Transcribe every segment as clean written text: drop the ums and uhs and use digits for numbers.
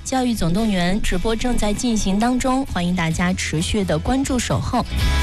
教育总动员直播正在进行当中，欢迎大家持续的关注守候。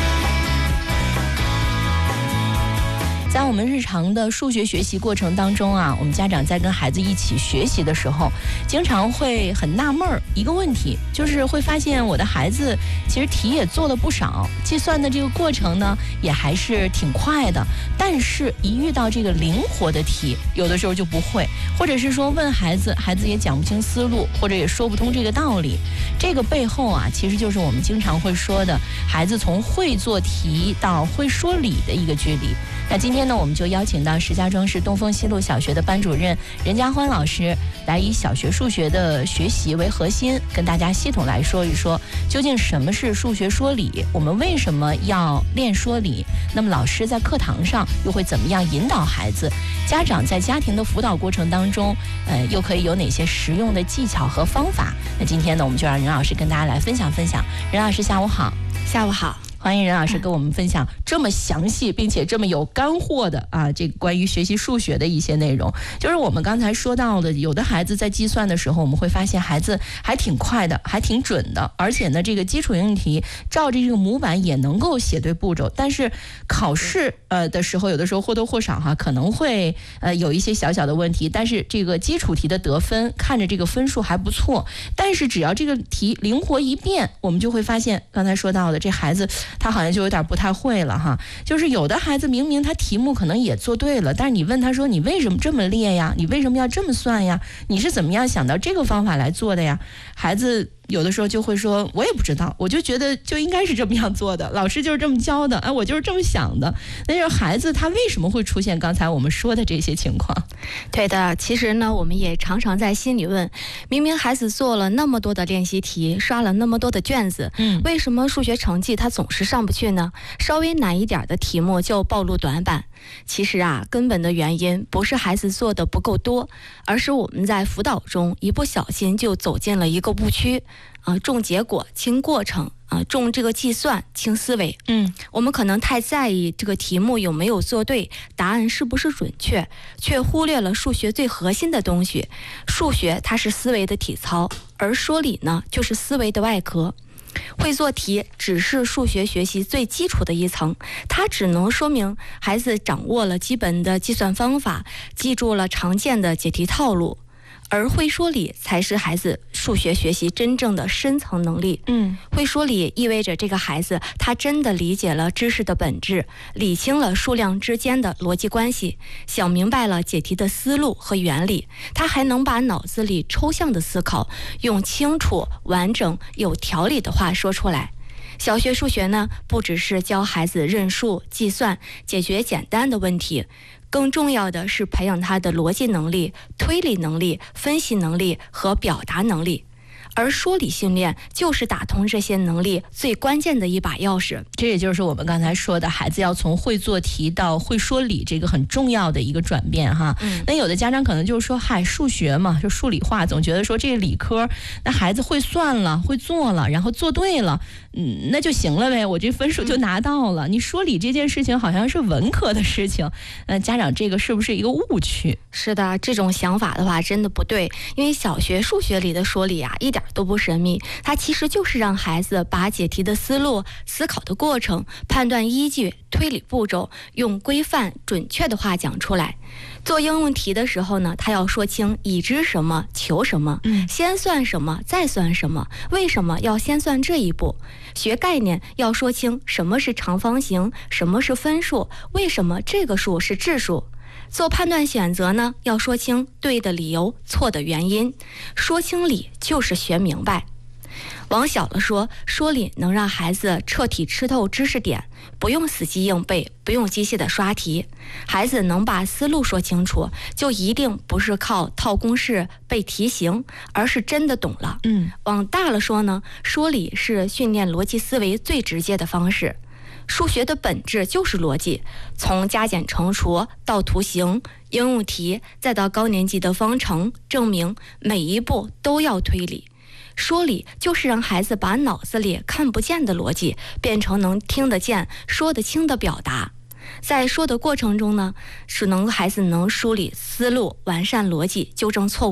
在我们日常的数学学习过程当中啊，我们家长在跟孩子一起学习的时候，经常会很纳闷一个问题，就是会发现我的孩子其实题也做了不少，计算的这个过程呢也还是挺快的，但是一遇到这个灵活的题，有的时候就不会，或者是说问孩子，孩子也讲不清思路，或者也说不通这个道理。这个背后啊，其实就是我们经常会说的孩子从会做题到会说理的一个距离。那今天呢，我们就邀请到石家庄市东风西路小学的班主任任家欢老师，来以小学数学的学习为核心，跟大家系统来说一说，究竟什么是数学说理，我们为什么要练说理，那么老师在课堂上又会怎么样引导孩子，家长在家庭的辅导过程当中又可以有哪些实用的技巧和方法。那今天呢，我们就让任老师跟大家来分享分享。任老师下午好。 下午好， 欢迎任老师跟我们分享这么详细并且这么有干货的这个关于学习数学的一些内容。就是我们刚才说到的，有的孩子在计算的时候，我们会发现孩子还挺快的，还挺准的，而且呢，这个基础应用题照着这个模板也能够写对步骤。但是考试的时候，有的时候或多或少可能会有一些小小的问题，但是这个基础题的得分看着这个分数还不错，但是只要这个题灵活一变，我们就会发现刚才说到的这孩子他好像就有点不太会了就是有的孩子明明他题目可能也做对了，但是你问他说你为什么这么列呀，你为什么要这么算呀，你是怎么样想到这个方法来做的呀，孩子有的时候就会说我也不知道，我就觉得就应该是这么样做的，老师就是这么教的，我就是这么想的。那就是孩子他为什么会出现刚才我们说的这些情况？ 对的，其实呢，我们也常常在心里问，明明孩子做了那么多的练习题，刷了那么多的卷子，为什么数学成绩他总是上不去呢？稍微难一点的题目就暴露短板。其实根本的原因不是孩子做的不够多，而是我们在辅导中一不小心就走进了一个误区，重结果轻过程，重这个计算轻思维。我们可能太在意这个题目有没有做对，答案是不是准确，却忽略了数学最核心的东西。数学它是思维的体操，而说理呢就是思维的外壳。会做题只是数学学习最基础的一层，它只能说明孩子掌握了基本的计算方法，记住了常见的解题套路，而会说理才是孩子数学学习真正的深层能力。会说理意味着这个孩子他真的理解了知识的本质，理清了数量之间的逻辑关系，想明白了解题的思路和原理，他还能把脑子里抽象的思考用清楚、完整、有条理的话说出来。小学数学呢，不只是教孩子认数、计算、解决简单的问题，更重要的是培养他的逻辑能力、推理能力、分析能力和表达能力。而说理训练就是打通这些能力最关键的一把钥匙。 这也就是我们刚才说的，孩子要从会做题到会说理，这个很重要的一个转变那有的家长可能就是说，数学嘛，就数理化，总觉得说这个理科，那孩子会算了，会做了，然后做对了，那就行了呗，我这分数就拿到了。你说理这件事情好像是文科的事情，家长这个是不是一个误区？ 是的，这种想法的话真的不对，因为小学数学里的说理一点都不神秘，它其实就是让孩子把解题的思路、思考的过程、判断依据、推理步骤用规范准确的话讲出来。做应用题的时候呢，他要说清已知什么求什么，先算什么再算什么，为什么要先算这一步。学概念要说清什么是长方形，什么是分数，为什么这个数是质数。做判断选择呢，要说清对的理由、错的原因。说清理就是学明白。往小了说，说理能让孩子彻底吃透知识点，不用死记硬背，不用机械的刷题。孩子能把思路说清楚，就一定不是靠套公式、背题型，而是真的懂了。往大了说呢，说理是训练逻辑思维最直接的方式。数学的本质就是逻辑，从加减乘除到图形、应用题，再到高年级的方程、证明，每一步都要推理。说理就是让孩子把脑子里看不见的逻辑变成能听得见、说得清的表达。在说的过程中呢，孩子能梳理思路、完善逻辑、纠正错误。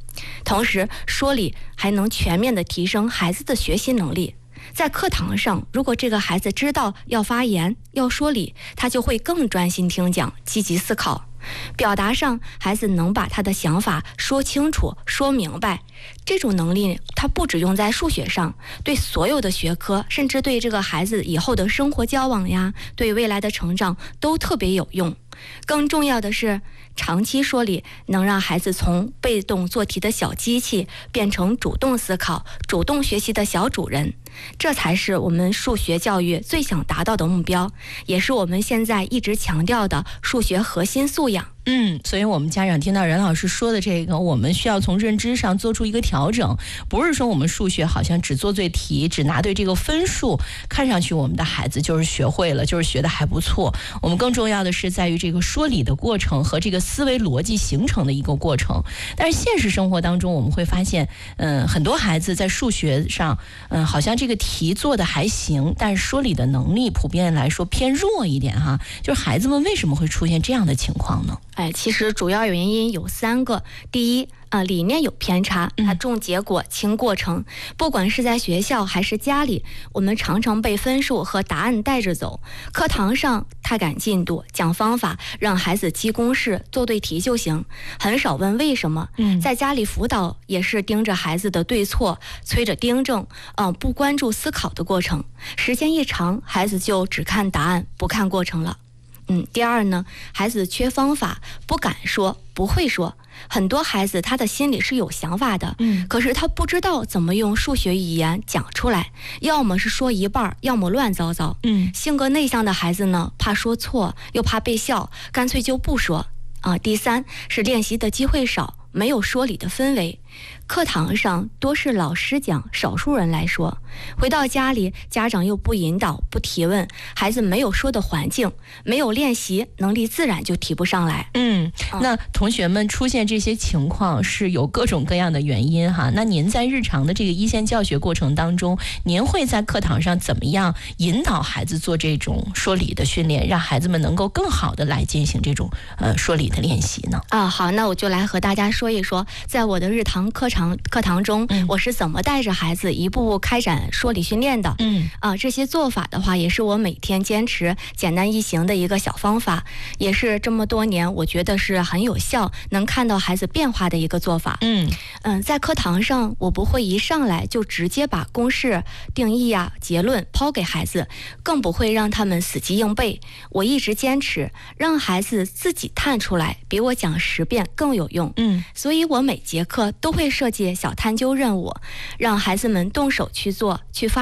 同时说理还能全面的提升孩子的学习能力。在课堂上，如果这个孩子知道要发言要说理，他就会更专心听讲，积极思考。表达上，孩子能把他的想法说清楚说明白，这种能力他不只用在数学上，对所有的学科，甚至对这个孩子以后的生活交往呀，对未来的成长都特别有用。更重要的是，长期说理能让孩子从被动做题的小机器变成主动思考主动学习的小主人，这才是我们数学教育最想达到的目标，也是我们现在一直强调的数学核心素养。 所以我们家长听到任老师说的这个，我们需要从认知上做出一个调整，不是说我们数学好像只做对题，只拿对这个分数，看上去我们的孩子就是学会了，就是学得还不错。我们更重要的是在于这个说理的过程和这个思维逻辑形成的一个过程。但是现实生活当中我们会发现，很多孩子在数学上，好像这个题做的还行，但是说理的能力普遍来说偏弱一点哈。就是孩子们为什么会出现这样的情况呢？ 其实主要原因有3个。第一，理念有偏差，它重结果轻过程。不管是在学校还是家里，我们常常被分数和答案带着走。课堂上太赶进度，讲方法，让孩子记公式做对题就行，很少问为什么。在家里辅导也是盯着孩子的对错，催着订正，不关注思考的过程。时间一长，孩子就只看答案不看过程了。第二呢，孩子缺方法，不敢说，不会说。很多孩子他的心里是有想法的，可是他不知道怎么用数学语言讲出来，要么是说一半，要么乱糟糟。性格内向的孩子呢，怕说错，又怕被笑，干脆就不说。第三是练习的机会少，没有说理的氛围。课堂上多是老师讲，少数人来说。回到家里，家长又不引导不提问，孩子没有说的环境，没有练习，能力自然就提不上来。 那同学们出现这些情况是有各种各样的原因哈。那您在日常的这个一线教学过程当中，您会在课堂上怎么样引导孩子做这种说理的训练，让孩子们能够更好的来进行这种说理的练习呢？ 好，那我就来和大家说一说，在我的日常课堂中，我是怎么带着孩子一步步开展说理训练的。这些做法的话，也是我每天坚持简单易行的一个小方法，也是这么多年我觉得是很有效，能看到孩子变化的一个做法。在课堂上，我不会一上来就直接把公式、定义结论抛给孩子，更不会让他们死记硬背。我一直坚持让孩子自己探出来，比我讲10遍更有用。所以我每节课都会设计小探究任务，让孩子们动手去做，去发